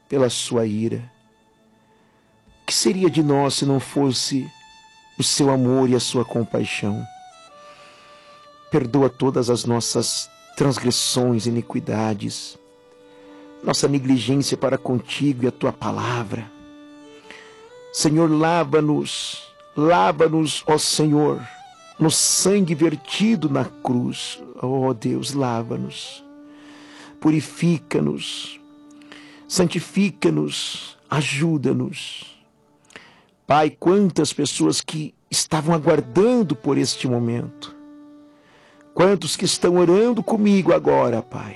pela sua ira. O que seria de nós se não fosse o seu amor e a sua compaixão? Perdoa todas as nossas transgressões e iniquidades, nossa negligência para contigo e a tua palavra. Senhor, lava-nos, ó Senhor, no sangue vertido na cruz. Ó Deus, lava-nos, purifica-nos, santifica-nos, ajuda-nos. Pai, quantas pessoas que estavam aguardando por este momento, quantos que estão orando comigo agora, Pai,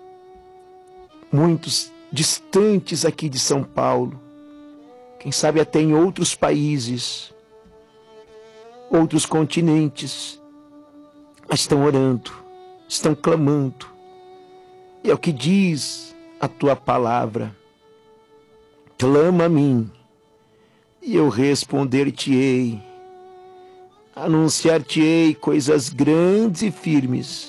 muitos distantes aqui de São Paulo, quem sabe até em outros países, outros continentes, mas estão orando, estão clamando. E é o que diz a tua palavra: clama a mim, e eu responder-te-ei, anunciar-te-ei coisas grandes e firmes.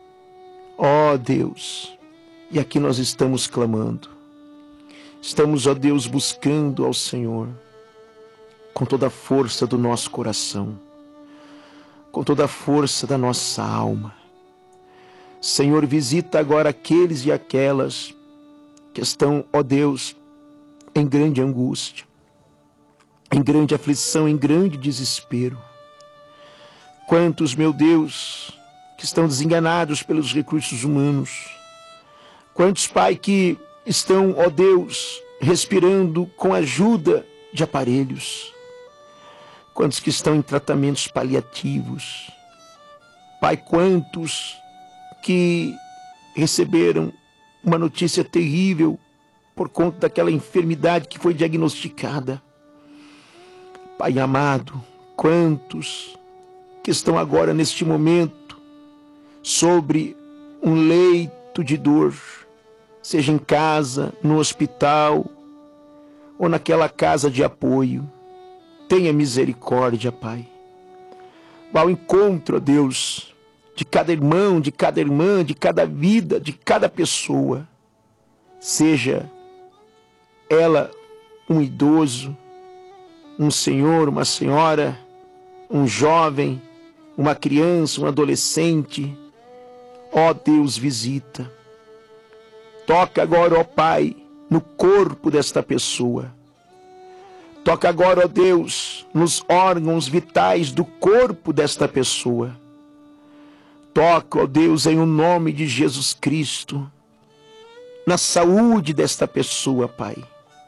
Ó Deus, e aqui nós estamos clamando. Estamos, ó Deus, buscando ao Senhor com toda a força do nosso coração, com toda a força da nossa alma. Senhor, visita agora aqueles e aquelas que estão, ó Deus, em grande angústia, em grande aflição, em grande desespero. Quantos, meu Deus, que estão desenganados pelos recursos humanos. Quantos, Pai, que estão, ó Deus, respirando com a ajuda de aparelhos. Quantos que estão em tratamentos paliativos. Pai, quantos que receberam uma notícia terrível por conta daquela enfermidade que foi diagnosticada. Pai amado, quantos que estão agora neste momento sobre um leito de dor, seja em casa, no hospital ou naquela casa de apoio. Tenha misericórdia, Pai. Vá ao encontro, ó Deus, de cada irmão, de cada irmã, de cada vida, de cada pessoa. Seja ela um idoso, um senhor, uma senhora, um jovem, uma criança, um adolescente. Ó Deus, visita. Toca agora, ó Pai, no corpo desta pessoa. Toca agora, ó Deus, nos órgãos vitais do corpo desta pessoa. Toca, ó Deus, em o nome de Jesus Cristo, na saúde desta pessoa, Pai.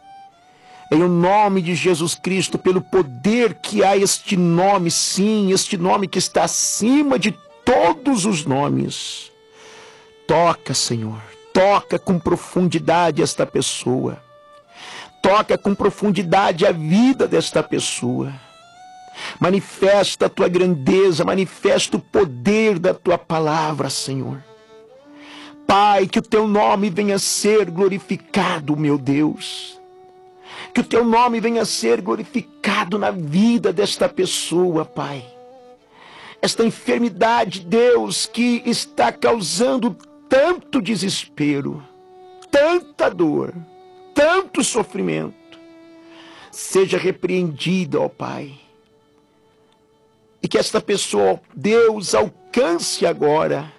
Em o nome de Jesus Cristo, pelo poder que há este nome, sim, este nome que está acima de todos os nomes. Toca, Senhor, toca com profundidade esta pessoa. Toca com profundidade a vida desta pessoa. Manifesta a tua grandeza, manifesta o poder da tua palavra, Senhor. Pai, que o teu nome venha a ser glorificado, meu Deus. Que o teu nome venha a ser glorificado na vida desta pessoa, Pai. Esta enfermidade, Deus, que está causando tanto desespero, tanta dor, tanto sofrimento, seja repreendida, ó Pai. E que esta pessoa, Deus, alcance agora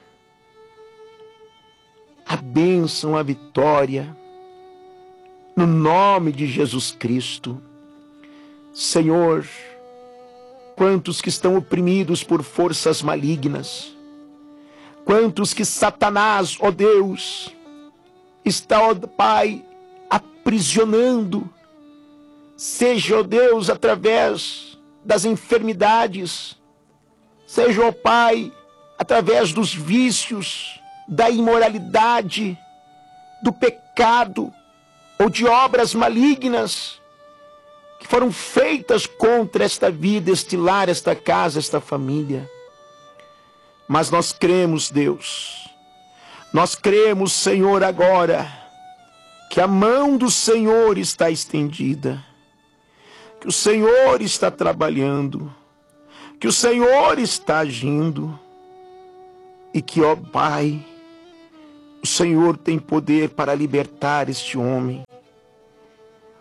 a bênção, a vitória, no nome de Jesus Cristo. Senhor, quantos que estão oprimidos por forças malignas, quantos que Satanás, ó Deus, está, ó Pai, aprisionando, seja, ó Deus, através das enfermidades, seja, ó Pai, através dos vícios, da imoralidade, do pecado, ou de obras malignas que foram feitas contra esta vida, este lar, esta casa, esta família. Mas nós cremos, Deus, nós cremos, Senhor, agora, que a mão do Senhor está estendida, que o Senhor está trabalhando, que o Senhor está agindo, e que, ó Pai, o Senhor tem poder para libertar este homem,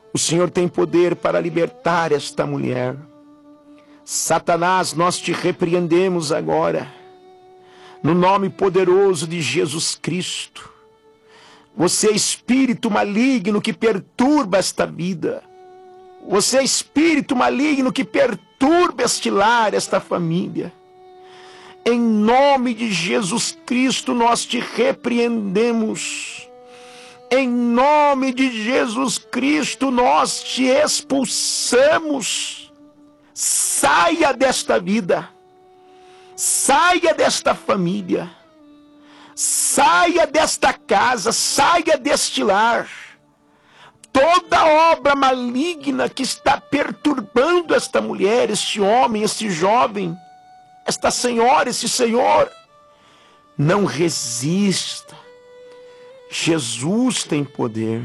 O Senhor tem poder para libertar esta mulher. Satanás, nós te repreendemos agora, no nome poderoso de Jesus Cristo. Você é espírito maligno que perturba esta vida. Você é espírito maligno que perturba este lar, esta família. Em nome de Jesus Cristo, nós te repreendemos. Em nome de Jesus Cristo, nós te expulsamos. Saia desta vida. Saia desta família. Saia desta casa. Saia deste lar. Toda obra maligna que está perturbando esta mulher, este homem, este jovem, esta senhora, esse senhor, não resista. Jesus tem poder.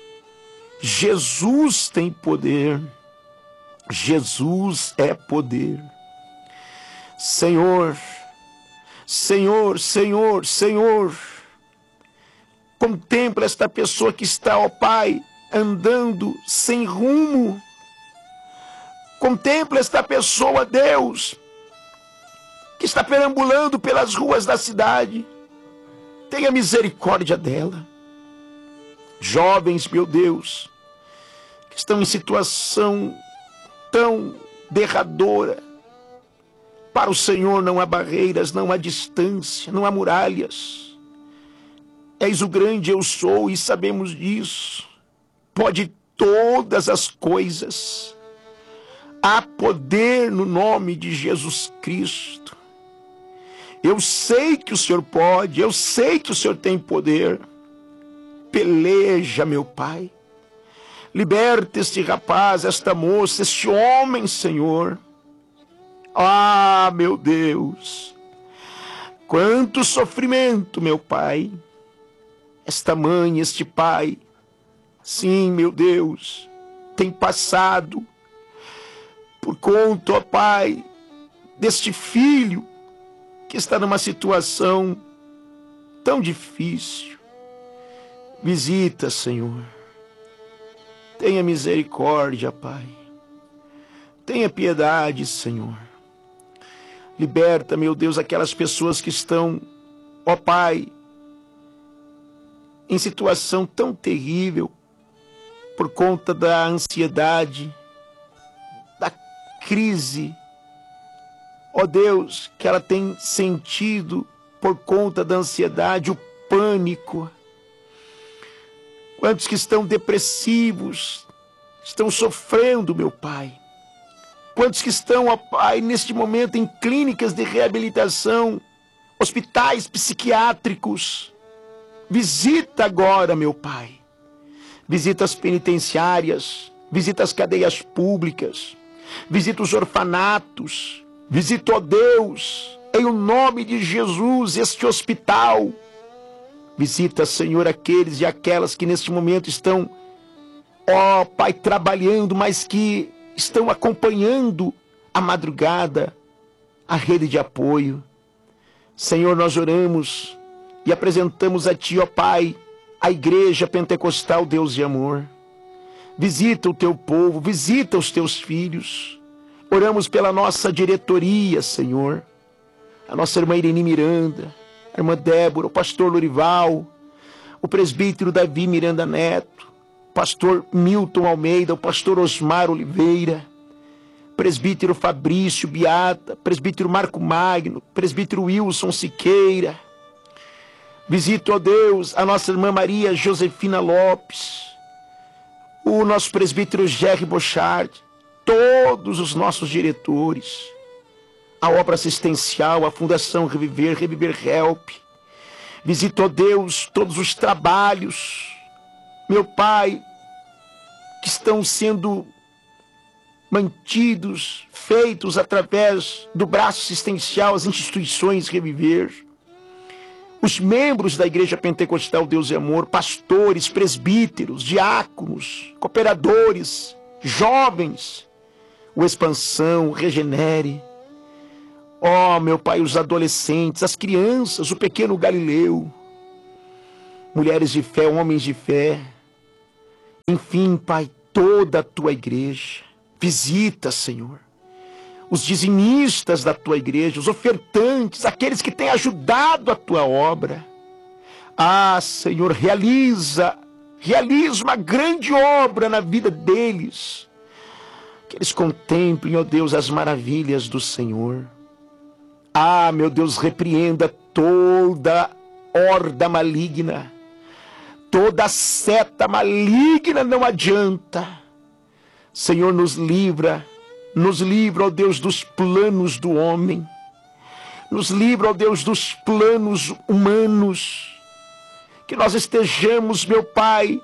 Jesus tem poder. Jesus é poder. Senhor, Senhor, Senhor, Senhor, contempla esta pessoa que está, ó Pai, andando sem rumo. Contempla esta pessoa, Deus, que está perambulando pelas ruas da cidade. Tenha misericórdia dela. Jovens, meu Deus, que estão em situação tão derradora. Para o Senhor não há barreiras, não há distância, não há muralhas. És o grande eu sou e sabemos disso. Pode todas as coisas. Há poder no nome de Jesus Cristo. Eu sei que o Senhor pode, eu sei que o Senhor tem poder. Peleja, meu Pai. Liberta este rapaz, esta moça, este homem, Senhor. Ah, meu Deus. Quanto sofrimento, meu Pai. Esta mãe, este pai, sim, meu Deus, tem passado por conta, ó Pai, deste filho que está numa situação tão difícil. Visita, Senhor. Tenha misericórdia, Pai. Tenha piedade, Senhor. Liberta, meu Deus, aquelas pessoas que estão, ó Pai, em situação tão terrível por conta da ansiedade, da crise, ó Deus, que ela tem sentido por conta da ansiedade, o pânico. Quantos que estão depressivos, estão sofrendo, meu Pai. Quantos que estão, ó Pai, neste momento em clínicas de reabilitação, hospitais psiquiátricos. Visita agora, meu Pai. Visita as penitenciárias, visita as cadeias públicas, visita os orfanatos, visita, ó Deus, em o nome de Jesus, este hospital. Visita, Senhor, aqueles e aquelas que neste momento estão, ó Pai, trabalhando, mas que estão acompanhando a madrugada, a rede de apoio. Senhor, nós oramos e apresentamos a Ti, ó Pai, a Igreja Pentecostal Deus de Amor. Visita o Teu povo, visita os Teus filhos. Oramos pela nossa diretoria, Senhor. A nossa irmã Irene Miranda, a irmã Débora, o pastor Lorival, o presbítero Davi Miranda Neto, o pastor Milton Almeida, o pastor Osmar Oliveira, presbítero Fabrício Beata, presbítero Marco Magno, presbítero Wilson Siqueira. Visita, ó Deus, a nossa irmã Maria Josefina Lopes, o nosso presbítero Jerry Bochard, todos os nossos diretores, a obra assistencial, a Fundação Reviver, Reviver Help. Visita, ó Deus, todos os trabalhos, meu Pai, que estão sendo mantidos, feitos através do braço assistencial, as instituições Reviver. Os membros da Igreja Pentecostal Deus e Amor, pastores, presbíteros, diáconos, cooperadores, jovens, o Expansão, o Regenere. Ó, meu Pai, os adolescentes, as crianças, o pequeno Galileu, mulheres de fé, homens de fé. Enfim, Pai, toda a tua igreja. Visita, Senhor, os dizimistas da tua igreja, os ofertantes, aqueles que têm ajudado a tua obra. Ah, Senhor, realiza uma grande obra na vida deles. Que eles contemplem, ó Deus, as maravilhas do Senhor. Ah, meu Deus, repreenda toda horda maligna, toda seta maligna, não adianta. Senhor, nos livra, ó Deus, dos planos do homem. Nos livra, ó Deus, dos planos humanos. Que nós estejamos, meu Pai,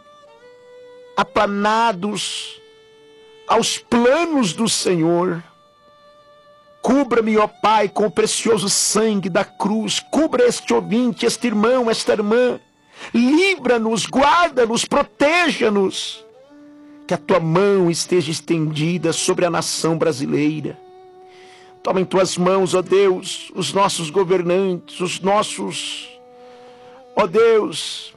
aplanados aos planos do Senhor. Cubra-me, ó Pai, com o precioso sangue da cruz. Cubra este ouvinte, este irmão, esta irmã. Livra-nos, guarda-nos, proteja-nos. Que a tua mão esteja estendida sobre a nação brasileira. Toma em tuas mãos, ó Deus, os nossos governantes, os nossos, ó Deus,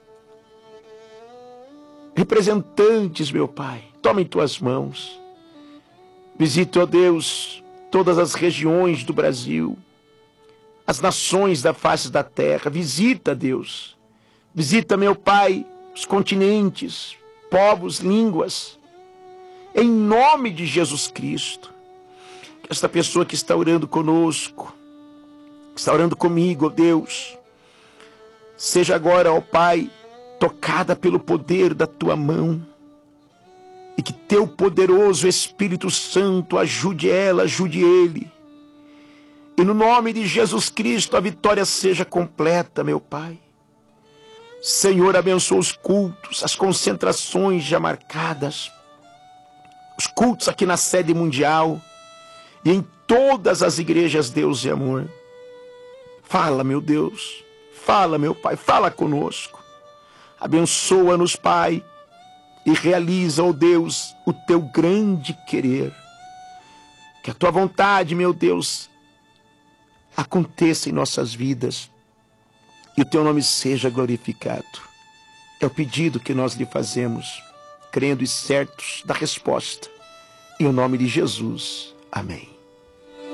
representantes, meu Pai. Toma em tuas mãos. Visita, ó Deus, todas as regiões do Brasil, as nações da face da terra. Visita, Deus. Visita, meu Pai, os continentes, povos, línguas. Em nome de Jesus Cristo. Que esta pessoa que está orando conosco, que está orando comigo, ó Deus, seja agora, ó Pai, tocada pelo poder da tua mão. E que teu poderoso Espírito Santo ajude ela, ajude ele. E no nome de Jesus Cristo a vitória seja completa, meu Pai. Senhor, abençoa os cultos, as concentrações já marcadas, os cultos aqui na sede mundial e em todas as igrejas, Deus e amor. Fala, meu Deus, fala, meu Pai, fala conosco. Abençoa-nos, Pai. E realiza, ó Deus, o teu grande querer. Que a tua vontade, meu Deus, aconteça em nossas vidas. E o teu nome seja glorificado. É o pedido que nós lhe fazemos, crendo e certos da resposta. Em nome de Jesus. Amém.